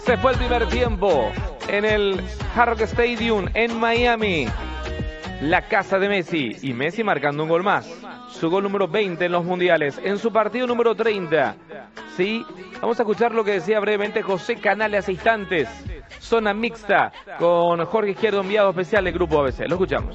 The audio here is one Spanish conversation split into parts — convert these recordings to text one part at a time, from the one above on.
Se fue el primer tiempo en el Hard Rock Stadium en Miami, la casa de Messi, y Messi marcando un gol más, su gol número 20 en los mundiales, en su partido número 30. Sí, vamos a escuchar lo que decía brevemente José Canales hace instantes. Zona mixta con Jorge Izquierdo, enviado especial del Grupo ABC. Lo escuchamos.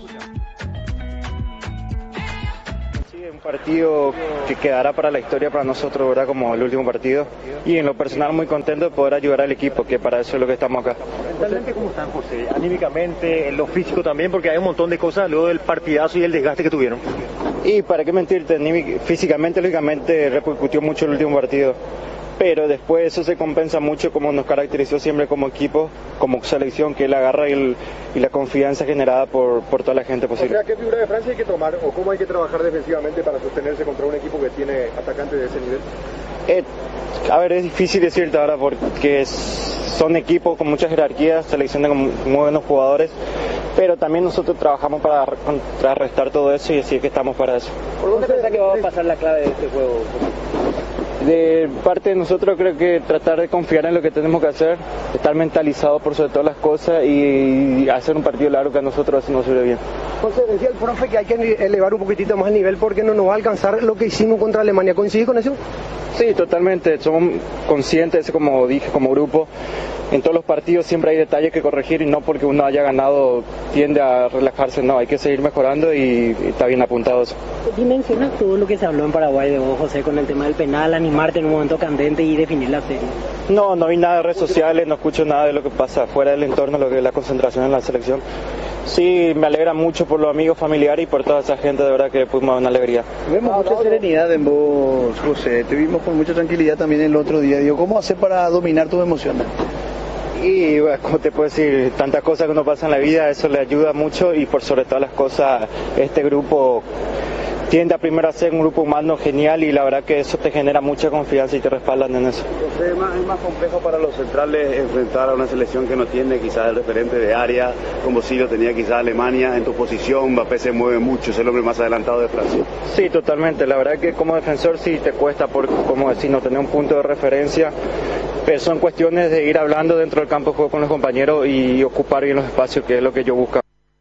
Un partido que quedará para la historia para nosotros, ¿verdad? Como el último partido. Y en lo personal muy contento de poder ayudar al equipo, que para eso es lo que estamos acá. Mentalmente, ¿cómo están, José? Anímicamente, en lo físico también, porque hay un montón de cosas luego del partidazo y el desgaste que tuvieron. Y para qué mentirte, físicamente, lógicamente, repercutió mucho el último partido. Pero después eso se compensa mucho como nos caracterizó siempre como equipo, como selección, que es la garra y la confianza generada por toda la gente posible. O sea, ¿qué figura de Francia hay que tomar o cómo hay que trabajar defensivamente para sostenerse contra un equipo que tiene atacantes de ese nivel? A ver, es difícil decirte ahora porque son equipos con muchas jerarquías, seleccionan con muy buenos jugadores, pero también nosotros trabajamos para contrarrestar todo eso y así es que estamos para eso. ¿Por dónde pensás que va a pasar la clave de este juego? De parte de nosotros creo que tratar de confiar en lo que tenemos que hacer, estar mentalizados por sobre todas las cosas y hacer un partido largo que a nosotros así nos sirve bien. José, decía el profe que hay que elevar un poquitito más el nivel porque no nos va a alcanzar lo que hicimos contra Alemania. ¿Coincide con eso? Sí, totalmente. Somos conscientes, como dije, como grupo. En todos los partidos siempre hay detalles que corregir y no porque uno haya ganado tiende a relajarse, no, hay que seguir mejorando y está bien apuntado eso. ¿Dimensionas todo lo que se habló en Paraguay de vos, José, con el tema del penal, animarte en un momento candente y definir la serie? No vi nada de redes sociales, no escucho nada de lo que pasa fuera del entorno, lo que es la concentración en la selección. Sí, me alegra mucho por los amigos, familiares y por toda esa gente, de verdad que pudimos dar una alegría. Vemos mucha serenidad en vos, José, te vimos con mucha tranquilidad también el otro día. Digo, ¿cómo hacer para dominar tus emociones? Y bueno, como te puedo decir, tantas cosas que uno pasa en la vida, eso le ayuda mucho y por sobre todas las cosas, este grupo tiende a primero a ser un grupo humano genial y la verdad que eso te genera mucha confianza y te respaldan en eso. José, es más complejo para los centrales enfrentar a una selección que no tiene quizás el referente de área, como si lo tenía quizás Alemania. En tu posición, Mbappé se mueve mucho, es el hombre más adelantado de Francia. Sí, totalmente, la verdad que como defensor sí te cuesta, por, como decir, no tener un punto de referencia, pero son cuestiones de ir hablando dentro del campo de juego con los compañeros y ocupar bien los espacios, que es lo que yo busco.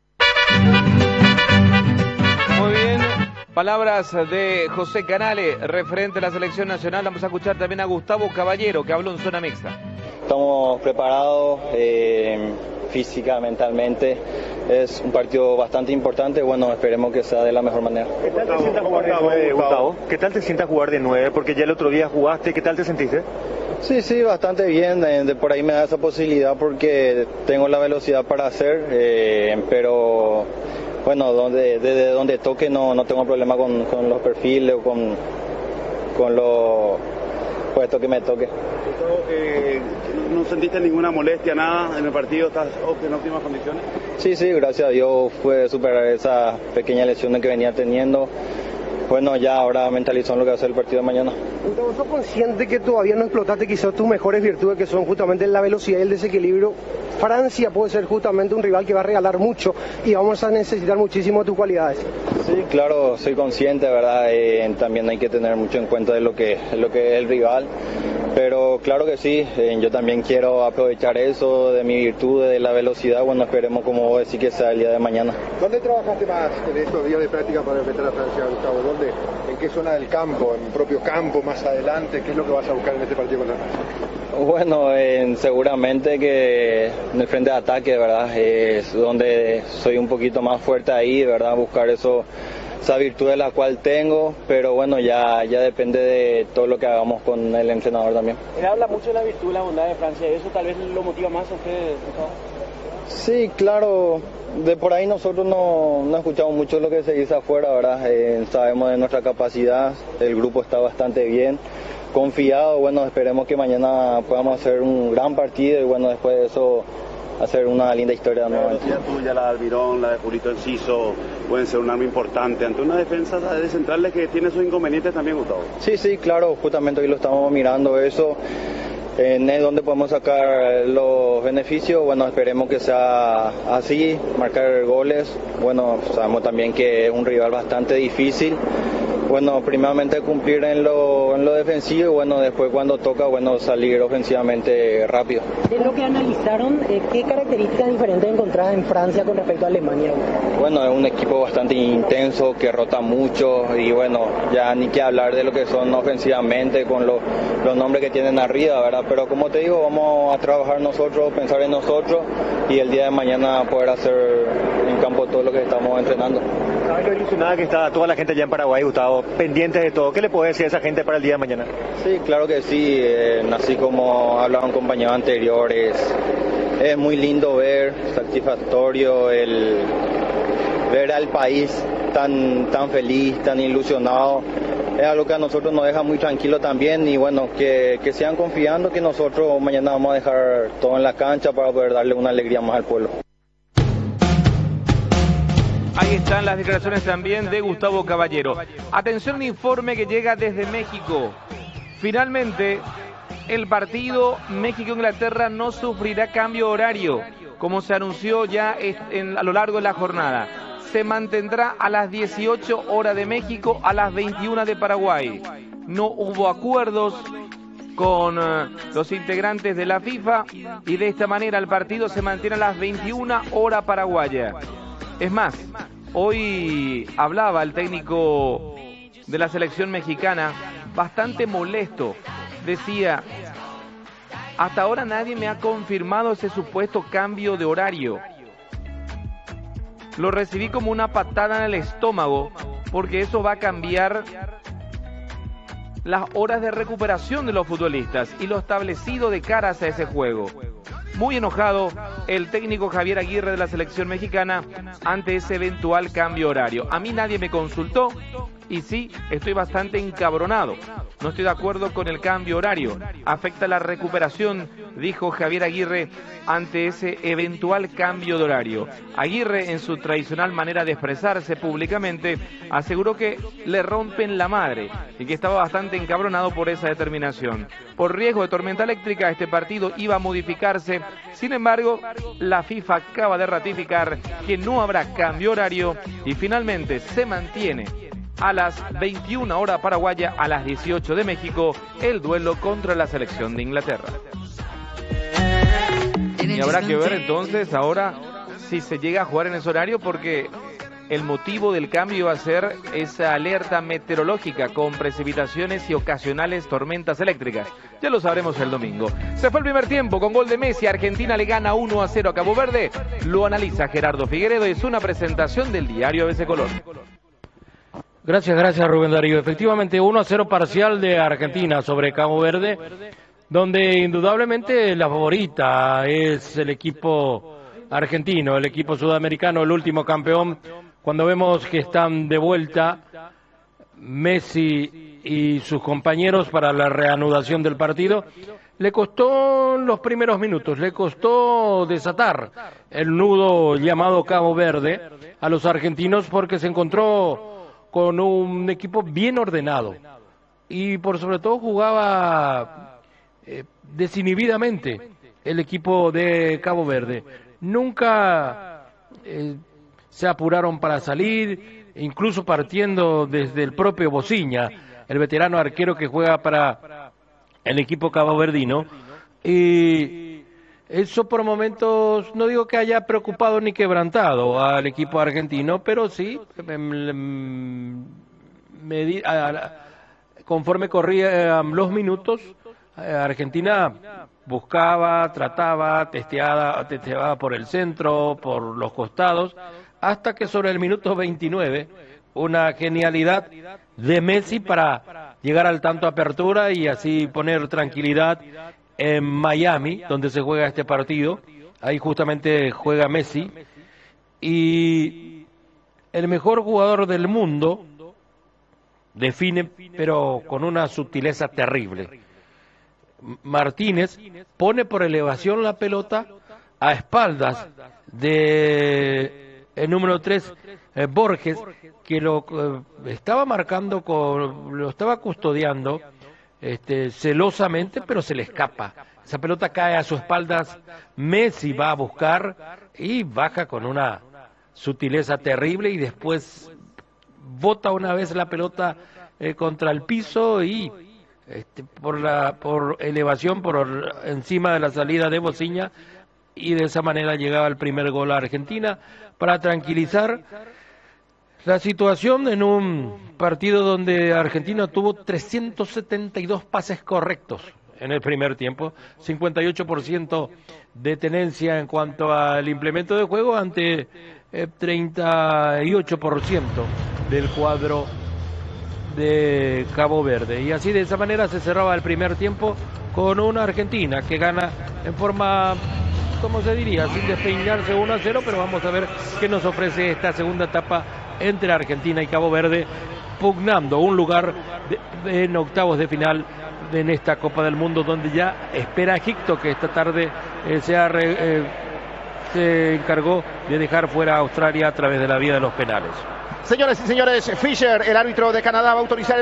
Palabras de José Canales, referente a la selección nacional. Vamos a escuchar también a Gustavo Caballero, que habló en zona mixta. Estamos preparados física, mentalmente. Es un partido bastante importante. Bueno, esperemos que sea de la mejor manera. ¿Qué tal te sientas jugar de 9, Gustavo? ¿Qué tal te sientas jugar de 9? Porque ya el otro día jugaste. ¿Qué tal te sentiste? Sí, bastante bien. De por ahí me da esa posibilidad porque tengo la velocidad para hacer, pero... Bueno, desde donde toque no tengo problema con los perfiles o con los puestos que me toque. ¿No sentiste ninguna molestia, nada en el partido? ¿Estás en óptimas condiciones? Sí, gracias a Dios fue superar esa pequeña lesión que venía teniendo. Bueno, ya ahora mentalizó en lo que va a ser el partido de mañana. Entonces, ¿sos consciente que todavía no explotaste quizás tus mejores virtudes, que son justamente la velocidad y el desequilibrio? Francia puede ser justamente un rival que va a regalar mucho y vamos a necesitar muchísimo de tus cualidades. Sí, claro, soy consciente, ¿verdad? También hay que tener mucho en cuenta de lo que es el rival. Pero claro que sí, yo también quiero aprovechar eso de mi virtud, de la velocidad. Bueno, esperemos, como vos decís, que sea el día de mañana. ¿Dónde trabajaste más en estos días de práctica para enfrentar a Francia, Gustavo? ¿Dónde? ¿En qué zona del campo? ¿En propio campo? ¿Más adelante? ¿Qué es lo que vas a buscar en este partido contra Francia? Bueno, seguramente que en el frente de ataque, ¿verdad? Es donde soy un poquito más fuerte ahí, ¿verdad? Buscar esa virtud de la cual tengo, pero bueno, ya depende de todo lo que hagamos con el entrenador también. Él habla mucho de la virtud y la bondad de Francia, ¿eso tal vez lo motiva más a ustedes? Sí, claro, de por ahí nosotros no escuchamos mucho lo que se dice afuera, ¿verdad? Sabemos de nuestra capacidad, el grupo está bastante bien, confiado, bueno, esperemos que mañana podamos hacer un gran partido y bueno, después de eso hacer una linda historia nuevamente. La tuya, la de Almirón, la de Julito Enciso, pueden ser un arma importante ante una defensa de centrales que tiene sus inconvenientes también, Gustavo. Sí, claro, justamente hoy lo estamos mirando eso. Es donde podemos sacar los beneficios, bueno, esperemos que sea así, marcar goles. Bueno, sabemos también que es un rival bastante difícil bueno, primeramente cumplir en lo defensivo y bueno, después cuando toca, bueno, salir ofensivamente rápido. De lo que analizaron, ¿qué características diferentes encontradas en Francia con respecto a Alemania? Bueno, es un equipo bastante intenso, que rota mucho y bueno, ya ni que hablar de lo que son ofensivamente con los nombres que tienen arriba, ¿verdad? Pero como te digo, vamos a trabajar nosotros, pensar en nosotros y el día de mañana poder hacer en campo todo lo que estamos entrenando. ¿Sabes lo ilusionada que está toda la gente allá en Paraguay, Gustavo? Pendientes de todo. ¿Qué le puede decir a esa gente para el día de mañana? Sí, claro que sí. Así como hablaban compañeros anteriores, es muy lindo ver, satisfactorio ver al país tan feliz, tan ilusionado. Es algo que a nosotros nos deja muy tranquilos también y bueno, que sigan confiando que nosotros mañana vamos a dejar todo en la cancha para poder darle una alegría más al pueblo. Ahí están las declaraciones también de Gustavo Caballero. Atención, un informe que llega desde México. Finalmente, el partido México-Inglaterra no sufrirá cambio horario, como se anunció ya a lo largo de la jornada. Se mantendrá a las 18 horas de México, a las 21 de Paraguay. No hubo acuerdos con los integrantes de la FIFA y de esta manera el partido se mantiene a las 21 horas paraguaya. Es más, hoy hablaba el técnico de la selección mexicana, bastante molesto. Decía, hasta ahora nadie me ha confirmado ese supuesto cambio de horario. Lo recibí como una patada en el estómago, porque eso va a cambiar las horas de recuperación de los futbolistas y lo establecido de cara hacia ese juego. Muy enojado el técnico Javier Aguirre de la selección mexicana ante ese eventual cambio horario. A mí nadie me consultó y sí, estoy bastante encabronado. No estoy de acuerdo con el cambio horario. Afecta la recuperación, dijo Javier Aguirre ante ese eventual cambio de horario. Aguirre, en su tradicional manera de expresarse públicamente, aseguró que le rompen la madre y que estaba bastante encabronado por esa determinación. Por riesgo de tormenta eléctrica, este partido iba a modificarse. Sin embargo, la FIFA acaba de ratificar que no habrá cambio horario y finalmente se mantiene a las 21 horas paraguaya, a las 18 de México, el duelo contra la selección de Inglaterra. Y habrá que ver entonces ahora si se llega a jugar en ese horario, porque el motivo del cambio va a ser esa alerta meteorológica con precipitaciones y ocasionales tormentas eléctricas. Ya lo sabremos el domingo. Se fue el primer tiempo con gol de Messi. Argentina le gana 1-0 a Cabo Verde. Lo analiza Gerardo Figueredo. Es una presentación del diario ABC Color. Gracias Rubén Darío. Efectivamente 1-0 parcial de Argentina sobre Cabo Verde, donde indudablemente la favorita es el equipo argentino, el equipo sudamericano, el último campeón. Cuando vemos que están de vuelta Messi y sus compañeros para la reanudación del partido, le costó los primeros minutos, le costó desatar el nudo llamado Cabo Verde a los argentinos, porque se encontró con un equipo bien ordenado y por sobre todo jugaba desinhibidamente el equipo de Cabo Verde. Nunca se apuraron para salir, incluso partiendo desde el propio Bociña, el veterano arquero que juega para el equipo caboverdino, y eso por momentos, no digo que haya preocupado ni quebrantado al equipo argentino, pero sí, conforme corrían los minutos, Argentina buscaba, trataba, testeaba por el centro, por los costados, hasta que sobre el minuto 29, una genialidad de Messi para llegar al tanto apertura y así poner tranquilidad en Miami, donde se juega este partido. Ahí justamente juega Messi, y el mejor jugador del mundo define, pero con una sutileza terrible. Martínez pone por elevación la pelota a espaldas de el número 3, Borges, que lo estaba marcando, lo estaba custodiando celosamente, pero se le escapa. Esa pelota cae a sus espaldas. Messi va a buscar y baja con una sutileza terrible, y después bota una vez la pelota contra el piso y por elevación, por encima de la salida de Bociña, y de esa manera llegaba el primer gol a Argentina para tranquilizar la situación en un partido donde Argentina tuvo 372 pases correctos en el primer tiempo, 58% de tenencia en cuanto al implemento de juego ante 38% del cuadro de Cabo Verde. Y así de esa manera se cerraba el primer tiempo con una Argentina que gana en forma, ¿cómo se diría?, sin despeinarse 1-0, pero vamos a ver qué nos ofrece esta segunda etapa entre Argentina y Cabo Verde, pugnando un lugar en octavos de final en esta Copa del Mundo, donde ya espera Egipto, que esta tarde se encargó de dejar fuera a Australia a través de la vía de los penales. Señores y señores, Fischer, el árbitro de Canadá, va a autorizar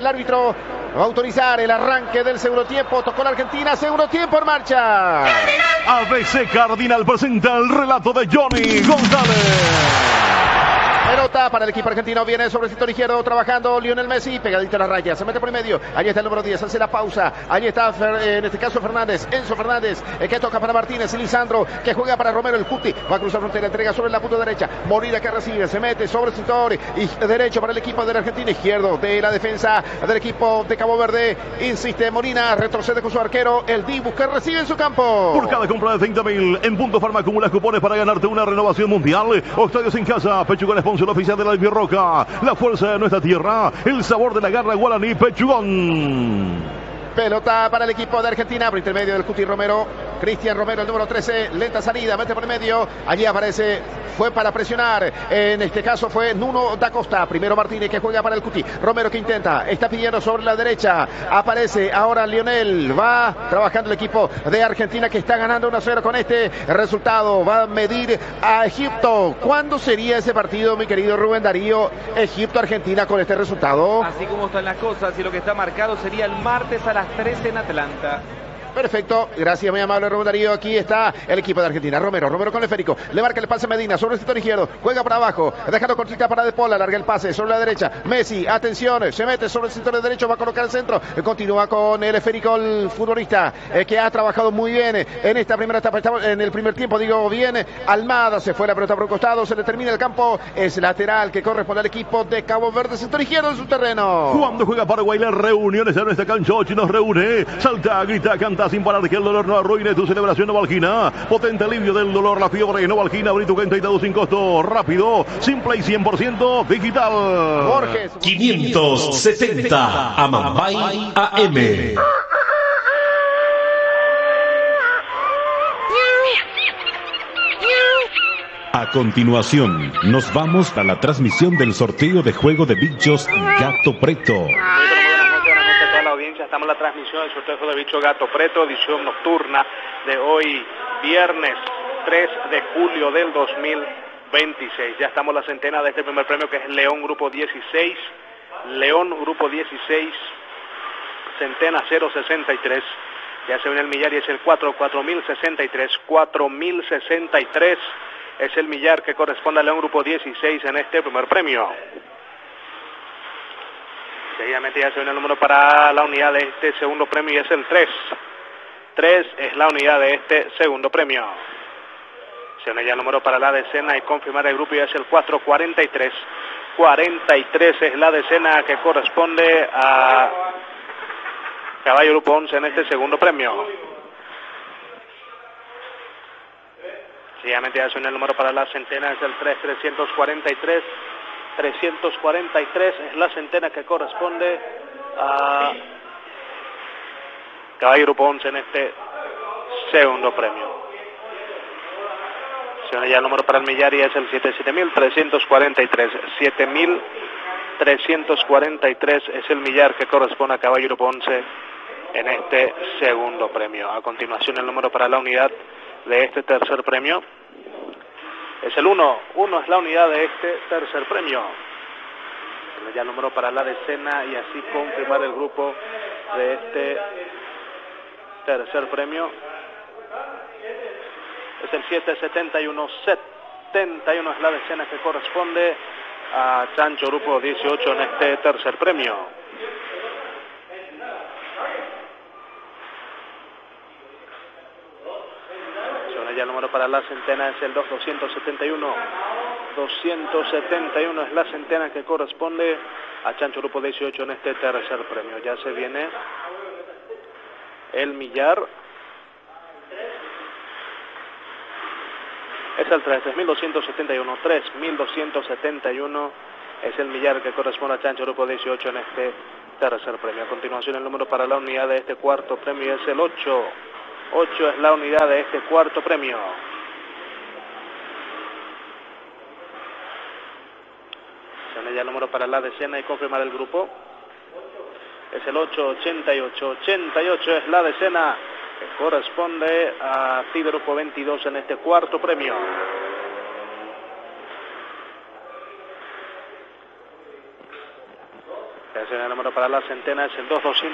el arranque del segundo tiempo. Tocó la Argentina, segundo tiempo en marcha. ABC Cardinal presenta el relato de Johnny González. Pelota para el equipo argentino, viene sobre el sector izquierdo trabajando Lionel Messi, pegadito a la raya, se mete por el medio, allí está el número 10, hace la pausa, allí está en este caso Enzo Fernández, que toca para Martínez, y Lisandro, que juega para Romero, el Cuti, va a cruzar frontera, entrega sobre la punta derecha, Molina que recibe, se mete sobre el sector derecho para el equipo de la Argentina, izquierdo de la defensa del equipo de Cabo Verde, insiste Molina, retrocede con su arquero, el Dibu que recibe en su campo. Por cada compra de 30.000 en Punto Farma acumulas cupones para ganarte una renovación mundial. Octavios en casa, Pechugón sponsor oficial de la Albirroja, la fuerza de nuestra tierra, el sabor de la garra guaraní Pechugón. Pelota para el equipo de Argentina, por intermedio del Cuti Romero, Cristian Romero, el número 13, lenta salida, mete por el medio, allí aparece, fue para presionar, en este caso fue Nuno da Costa, primero Martínez que juega para el Cuti, Romero que intenta, está pidiendo sobre la derecha, aparece ahora Lionel, va trabajando el equipo de Argentina que está ganando 1-0 con este resultado, va a medir a Egipto. ¿Cuándo sería ese partido, mi querido Rubén Darío, Egipto-Argentina con este resultado? Así como están las cosas y lo que está marcado sería el martes a las 13 en Atlanta. Perfecto, gracias, muy amable Rubén Darío. Aquí está el equipo de Argentina. Romero con el esférico, le marca el pase Medina sobre el sector izquierdo, juega para abajo, dejando cortita para De Paul, larga el pase sobre la derecha. Messi, atención, se mete sobre el sector derecho, va a colocar el centro, continúa con el esférico el futbolista que ha trabajado muy bien en esta primera etapa, en el primer tiempo, digo bien. Almada se fue la pelota por un costado, se le termina el campo, es lateral que corresponde al equipo de Cabo Verde, sector izquierdo en su terreno. Cuando juega Paraguay, las reuniones en esta cancha nos reúne, salta, grita, canta sin parar que el dolor no arruine tu celebración. Novalgina, potente alivio del dolor, la fiebre. Novalgina, Brito Kentaitado sin costo, rápido, simple y 100% digital. Borges 570 Amambay AM. A continuación, nos vamos a la transmisión del sorteo de juego de bichos Gato Preto. Estamos en la transmisión del sorteo de bicho Gato Preto, edición nocturna de hoy, viernes 3 de julio del 2026. Ya estamos en la centena de este primer premio, que es León Grupo 16. León Grupo 16, centena 063. Ya se viene el millar y es el 4063. 4063 es el millar que corresponde a León Grupo 16 en este primer premio. Seguidamente ya se viene el número para la unidad de este segundo premio y es el 3. 3 es la unidad de este segundo premio. Se viene ya el número para la decena y confirmar el grupo y es el 443. 43 es la decena que corresponde a Caballo Grupo 11 en este segundo premio. Seguidamente ya se viene el número para la centena, es el 343. 343 es la centena que corresponde a Caballo Grupo 11 en este segundo premio. Se viene ya el número para el millar y es el 7343. 7343 es el millar que corresponde a Caballo Grupo 11 en este segundo premio. A continuación el número para la unidad de este tercer premio es el 1. 1 es la unidad de este tercer premio. Ya el número para la decena y así confirmar el grupo de este tercer premio. Es el 771. 71 es la decena que corresponde a Chancho Grupo 18 en este tercer premio. Suena ya el número para la centena, es el 271. 271 es la centena que corresponde a Chancho Grupo 18 en este tercer premio. Ya se viene el millar. Es el 3.271. 3.271 es el millar que corresponde a Chancho Grupo 18 en este tercer premio. A continuación, el número para la unidad de este cuarto premio es el 8. 8 es la unidad de este cuarto premio. Ya el número para la decena y confirmar el grupo. Es el 888. 88 es la decena que corresponde a TID Grupo 22 en este cuarto premio. El número para la centena es el 2200.